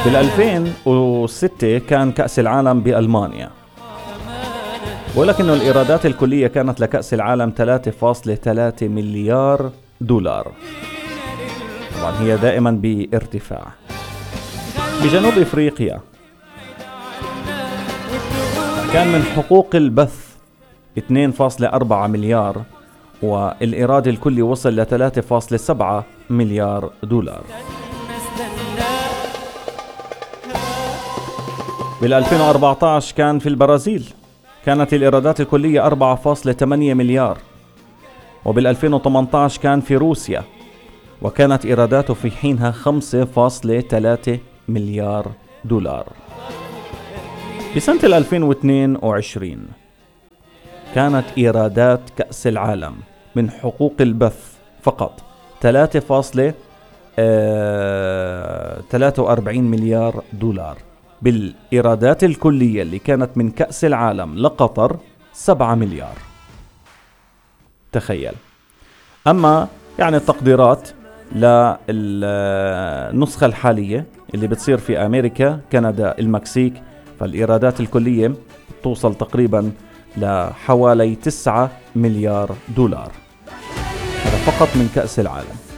بال2006 كان كأس العالم بألمانيا، ولكن الإيرادات الكلية كانت لكأس العالم 3.3 مليار دولار. طبعا هي دائما بارتفاع. بجنوب إفريقيا كان من حقوق البث 2.4 مليار، والإيراد الكلي وصل ل 3.7 مليار دولار. بال2014 كان في البرازيل كانت الإيرادات الكلية 4.8 مليار، وبال2018 كان في روسيا وكانت إيراداته في حينها 5.3 مليار دولار. بسنة 2022 كانت إيرادات كأس العالم من حقوق البث فقط 3.43 مليار دولار. بالإيرادات الكلية اللي كانت من كأس العالم لقطر 7 مليار. تخيل. أما يعني التقديرات للنسخة الحالية اللي بتصير في أمريكا، كندا، المكسيك، فالإيرادات الكلية توصل تقريبا لحوالي 9 مليار دولار، هذا فقط من كأس العالم.